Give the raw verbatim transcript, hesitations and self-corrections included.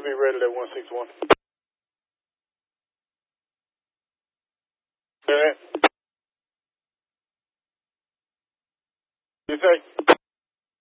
I'll be ready at one six one. All right. You say?